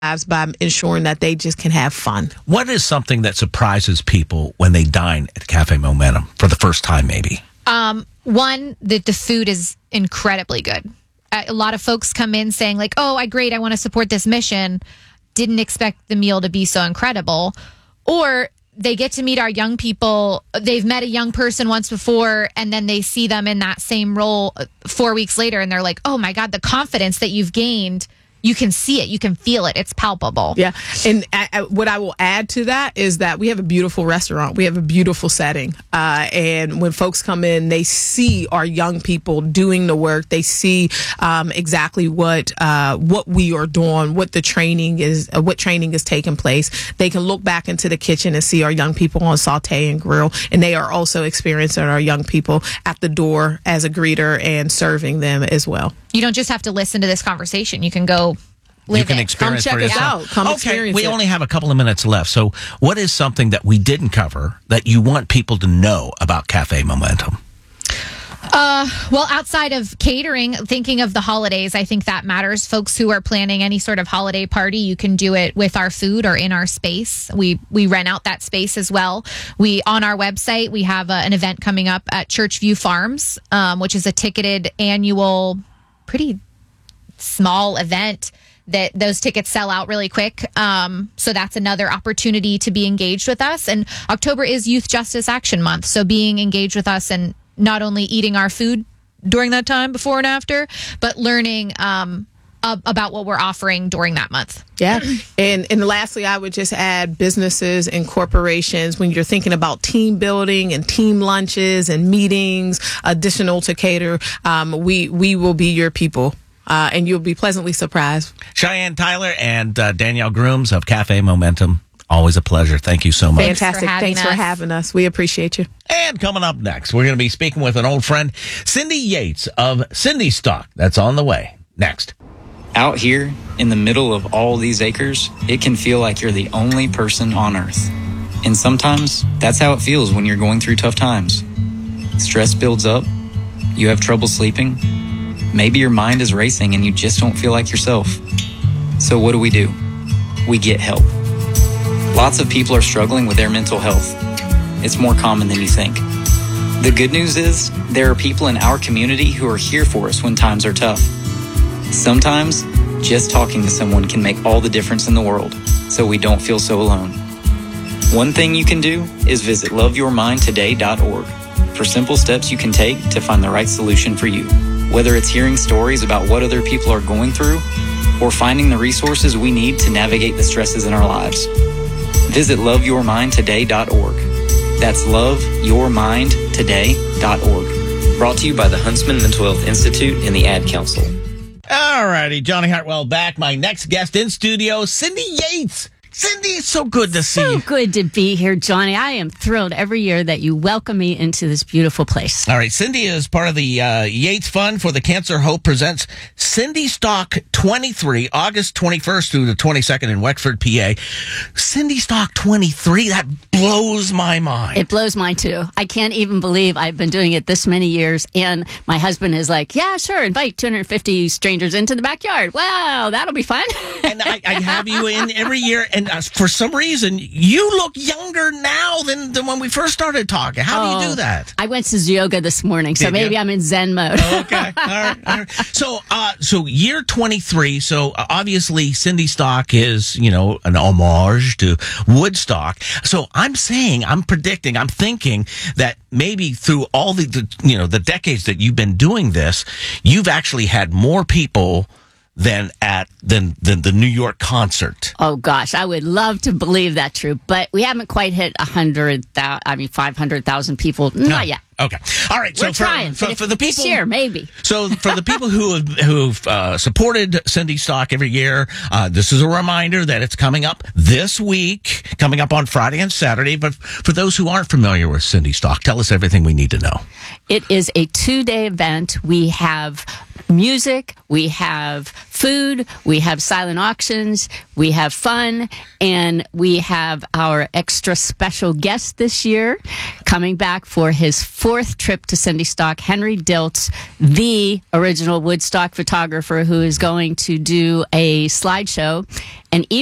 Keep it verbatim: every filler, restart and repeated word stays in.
lives by ensuring that they just can have fun. What is something that surprises people when they dine at Cafe Momentum for the first time, maybe? Um, one, that the food is incredibly good. A lot of folks come in saying like, oh, I great, I want to support this mission. Didn't expect the meal to be so incredible. Or they get to meet our young people. They've met a young person once before, and then they see them in that same role four weeks later, and they're like, oh my God, the confidence that you've gained. You can see it. You can feel it. It's palpable. Yeah. And I, I, what I will add to that is that we have a beautiful restaurant. We have a beautiful setting. Uh, and when folks come in, they see our young people doing the work. They see um, exactly what uh, what we are doing, what the training is, uh, what training is taking place. They can look back into the kitchen and see our young people on saute and grill. And they are also experiencing our young people at the door as a greeter and serving them as well. You don't just have to listen to this conversation. You can go live You can it. experience Come check for us yourself. out. Come okay, experience we it. only have a couple of minutes left. So what is something that we didn't cover that you want people to know about Cafe Momentum? Uh, well, outside of catering, thinking of the holidays, I think that matters. Folks who are planning any sort of holiday party, you can do it with our food or in our space. We we rent out that space as well. We on our website we have a, an event coming up at Churchview Farms, um, which is a ticketed annual, pretty small event. That those tickets sell out really quick. Um, so that's another opportunity to be engaged with us. And October is Youth Justice Action Month. So being engaged with us and not only eating our food during that time, before and after, but learning um, ab- about what we're offering during that month. Yeah. And and lastly, I would just add businesses and corporations, when you're thinking about team building and team lunches and meetings, additional to cater, um, we, we will be your people. Uh, and you'll be pleasantly surprised. Cheyenne Tyler and uh, Danielle Grooms of Cafe Momentum. Always a pleasure. Thank you so much. Fantastic. Thanks for Thanks for having us. having us. We appreciate you. And coming up next, we're going to be speaking with an old friend, Cindy Yates of Cindy Stock. That's on the way. Next. Out here, in the middle of all these acres, it can feel like you're the only person on Earth. And sometimes, that's how it feels when you're going through tough times. Stress builds up, you have trouble sleeping, maybe your mind is racing and you just don't feel like yourself. So what do we do? We get help. Lots of people are struggling with their mental health. It's more common than you think. The good news is, there are people in our community who are here for us when times are tough. Sometimes, just talking to someone can make all the difference in the world, so we don't feel so alone. One thing you can do is visit love your mind today dot org for simple steps you can take to find the right solution for you. Whether it's hearing stories about what other people are going through, or finding the resources we need to navigate the stresses in our lives. Visit love your mind today dot org. That's love your mind today dot org. Brought to you by the Huntsman Mental Health Institute and the Ad Council. All righty, Johnny Hartwell back. My next guest in studio, Cindy Yates. Cindy, it's so good to see So you. good to be here, Johnny. I am thrilled every year that you welcome me into this beautiful place. All right, Cindy is part of the uh, Yates Fund for the Cancer Hope presents Cindy Stock twenty-three, August twenty-first through the twenty-second in Wexford, P A. Cindy Stock twenty-three, that blows my mind. It blows mine, too. I can't even believe I've been doing it this many years. And my husband is like, yeah, sure, invite two hundred fifty strangers into the backyard. Wow, that'll be fun. And I, I have you in every year, and uh, for some reason, you look younger now than, than when we first started talking. How do you do that? I went to yoga this morning, so Did maybe you? I'm in Zen mode. Okay. All right. All right. So, uh, so year twenty-three. So uh, obviously Cindy Stock is, you know, an homage to Woodstock. So I'm saying, I'm predicting, I'm thinking that maybe through all the, the you know, the decades that you've been doing this, you've actually had more people than at than than the New York concert. Oh gosh, I would love to believe that true, but we haven't quite hit a hundred thousand. I mean, five hundred thousand people. Not No. yet. Okay. All right. We're so for, trying. for, but for if the this people year, maybe. So for the people who have who've uh, supported Cindy Stock every year, uh, this is a reminder that it's coming up this week, coming up on Friday and Saturday. But for those who aren't familiar with Cindy Stock, tell us everything we need to know. It is a two-day event. We have music, we have food, we have silent auctions, we have fun, and we have our extra special guest this year coming back for his fourth trip to Cindy Stock, Henry Diltz, the original Woodstock photographer who is going to do a slideshow. And even